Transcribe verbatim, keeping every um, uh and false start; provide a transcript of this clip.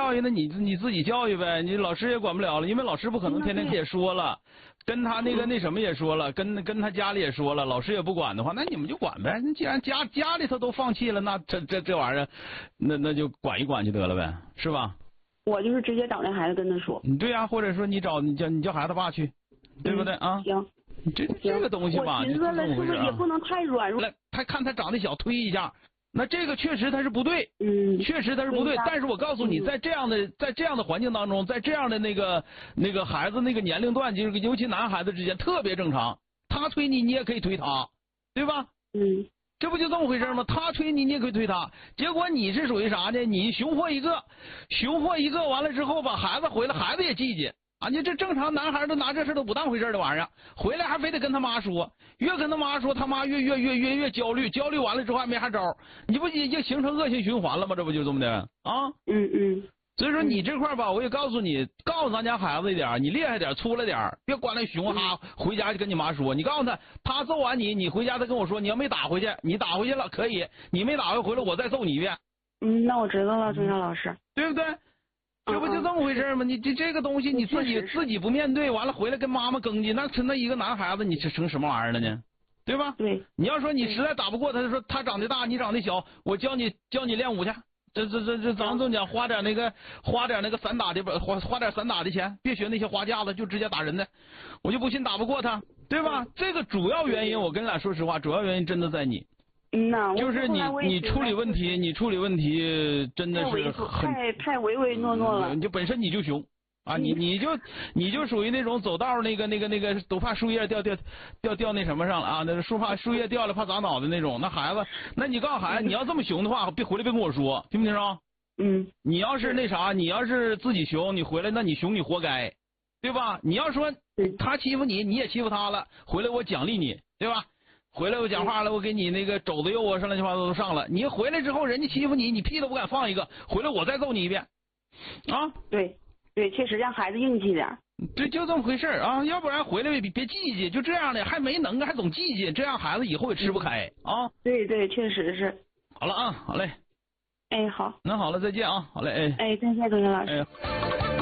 教育，那你你自己教育呗，你老师也管不了了，因为老师不可能天天也说了，跟他那个那什么也说了，跟跟他家里也说了，老师也不管的话，那你们就管呗。那既然家家里头都放弃了，那这这这玩意儿，那那就管一管就得了呗，是吧？ 我就是直接找那孩子跟他说。 对呀、啊，或者说你找你叫你叫孩子爸去，对不对、嗯、啊？ 行。 这这个东西吧， 我寻思了，是不是也不能太软弱？ 他看他长得小，推一下，那这个确实他是不对， 嗯， 确实他是不对。但是我告诉你，在这样的在这样的环境当中，在这样的那个那个孩子那个年龄段，就是尤其男孩子之间特别正常。他推你，你也可以推他，对吧？ 嗯， 这不就这么回事吗？他推你，你也可以推他。结果你是属于啥呢？你熊获一个，熊获一个，完了之后吧，孩子回来，孩子也记记。啊，你这正常男孩都拿这事都不当回事的玩意儿，回来还非得跟他妈说，越跟他妈说，他妈越越越越越焦虑，焦虑完了之后还没啥招，你不已经形成恶性循环了吗？这不就这么的啊？ 嗯嗯。 所以说你这块吧，我也告诉你，告诉咱家孩子一点，你厉害点，粗了点，别管那熊哈，回家就跟你妈说，你告诉他，他揍完你，你回家再跟我说，你要没打回去，你打回去了可以，你没打回回来，我再揍你一遍。 嗯，那我知道了，钟晓老师， 对不对？这不就这么回事吗？你这这个东西你自己自己不面对，完了回来跟妈妈更劲，那那一个男孩子你是成什么玩意儿了呢？对吧？ 对。 你要说你实在打不过他，就说他长得大，你长得小，我教你教你练武去。这这这这，咱们讲花点那个花点那个散打的花花点散打的钱，别学那些花架子，就直接打人的。我就不信打不过他，对吧？这个主要原因，我跟你俩说实话，主要原因真的在你。 嗯呐， 就是你你处理问题，你处理问题真的是很太太唯唯诺诺了。 你就本身你就凶啊，你你就你就属于那种走道那个那个那个都怕树叶掉掉掉掉那什么上了啊，那树怕树叶掉了怕砸脑袋那种。那孩子，那你告诉孩子，你要这么凶的话，别回来别跟我说，听不听着？ 嗯。 你要是那啥，你要是自己凶，你回来那你凶你活该，对吧？你要说他欺负你，你也欺负他了，回来我奖励你，对吧？回来我讲话了，我给你那个肘子肉啊，上乱七八糟都上了。你回来之后，人家欺负你，你屁都不敢放一个，回来我再揍你一遍，啊？ 对，对，确实让孩子硬气点。 对，就这么回事啊，要不然回来别别记记，就这样的，还没能耐还总记记，这样孩子以后也吃不开啊。 对对，确实是。 好了啊，好嘞。 哎，好。 那好了，再见啊，好嘞，哎。 哎，再见，钟晓老师。 哎。